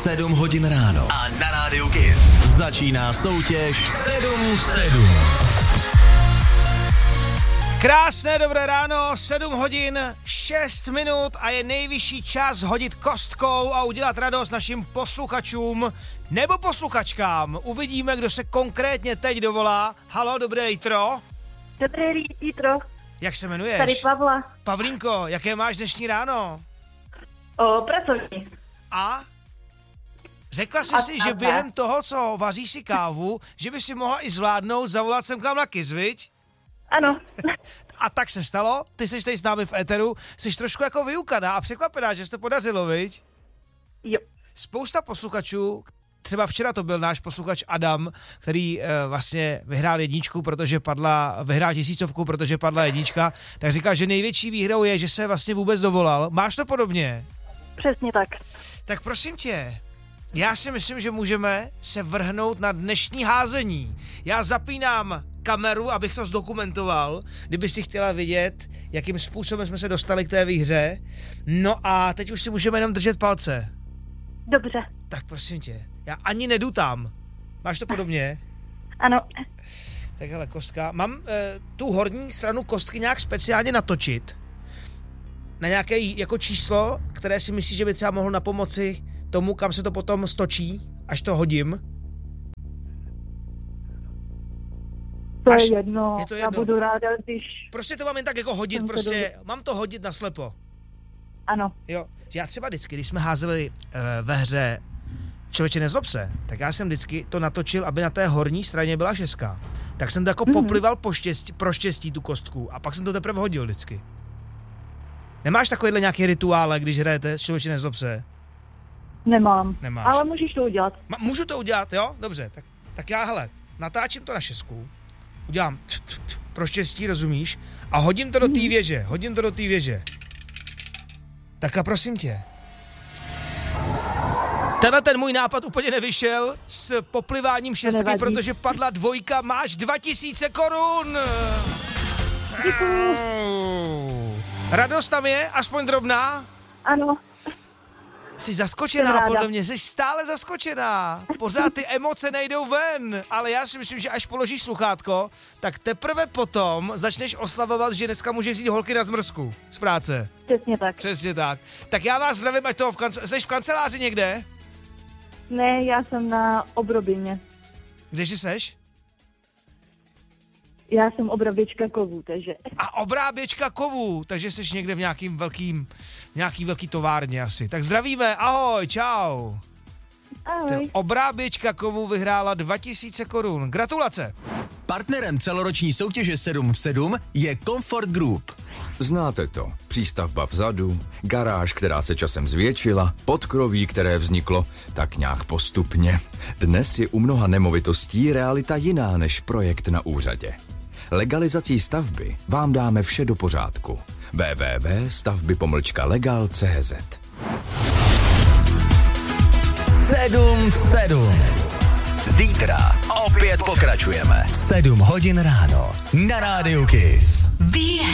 7 hodin ráno. A na rádiu KISS začíná soutěž 7 v 7. Krásné dobré ráno, 7 hodin, 6 minut a je nejvyšší čas hodit kostkou a udělat radost našim posluchačům nebo posluchačkám. Uvidíme, kdo se konkrétně teď dovolá. Halo, dobré jitro. Dobré jitro. Jak se jmenuješ? Tady Pavla. Pavlínko, jaké máš dnešní ráno? Pracovní. A? Řekla jsi si, že během toho, co vaříš si kávu, že by si mohla i zvládnout zavolat sem k nám na KISS, viď? Ano. A tak se stalo, ty jsi tady s námi v éteru, jsi trošku jako vyukaná a překvapená, že se to podařilo, viď? Jo. Spousta posluchačů, třeba včera to byl náš posluchač Adam, který vlastně vyhrál jedničku, vyhrál 1000, protože padla jednička, tak říkal, že největší výhrou je, že se vlastně vůbec dovolal. Máš to podobně? Přesně tak. Tak prosím tě, já si myslím, že můžeme se vrhnout na dnešní házení. Já zapínám kameru, abych to zdokumentoval, kdyby si chtěla vidět, jakým způsobem jsme se dostali k té výhře. No a teď už si můžeme jenom držet palce. Dobře. Tak prosím tě, já ani nedutám. Máš to podobně? Ano. Tak hele, kostka. Mám tu horní stranu kostky nějak speciálně natočit na nějaké jako číslo, které si myslíš, že by třeba mohlo napomoci tomu, kam se to potom stočí, až to hodím? To je jedno. Je to jedno. Já budu ráda, když... Prostě to mám jen tak jako hodit, mám to hodit naslepo. Ano. Jo, já třeba vždycky, když jsme házeli ve hře Člověče nezlob se, tak já jsem vždycky to natočil, aby na té horní straně byla 6. Tak jsem to jako poplival pro štěstí tu kostku a pak jsem to teprve hodil vždycky. Nemáš takovýhle nějaký rituál, když hrajete Člověče nezlob se? Nemám. Nemáš. Ale můžeš to udělat. Můžu to udělat, jo? Dobře, tak já, hele, natáčím to na 6, udělám pro štěstí, rozumíš? A hodím to do té věže, Tak a prosím tě. Ten můj nápad úplně nevyšel s popliváním 6, protože padla 2, máš 2000 korun. Děkuju. Radost tam je, aspoň drobná? Ano. Jsi zaskočená, podle mě, jsi stále zaskočená. Pořád ty emoce nejdou ven, ale já si myslím, že až položíš sluchátko, tak teprve potom začneš oslavovat, že dneska může vzít holky na zmrzku z práce. Přesně tak. Přesně tak. Tak já vás zdravím, ať toho jsi v kanceláři někde? Ne, já jsem na obrobině. Kdeže seš? Já jsem obráběčka kovů, takže... A obráběčka kovů, takže jsi někde v nějaký velký továrně asi. Tak zdravíme, ahoj, čau. Ahoj. Obráběčka kovů vyhrála 2000 korun. Gratulace. Partnerem celoroční soutěže 7 v 7 je Comfort Group. Znáte to. Přístavba vzadu, garáž, která se časem zvětšila, podkroví, které vzniklo tak nějak postupně. Dnes je u mnoha nemovitostí realita jiná než projekt na úřadě. Legalizací stavby vám dáme vše do pořádku. www.stavby-legal.cz 7 v 7. Zítra opět pokračujeme. 7 hodin ráno na rádiu KISS.